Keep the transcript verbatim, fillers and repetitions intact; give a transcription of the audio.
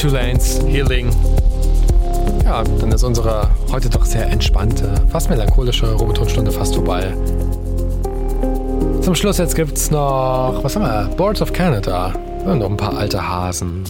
Two Lanes, Healing. Ja, dann ist unsere heute doch sehr entspannte, fast melancholische Robotonstunde fast vorbei. Zum Schluss jetzt gibt's noch, was haben wir? Boards of Canada. Und noch ein paar alte Hasen.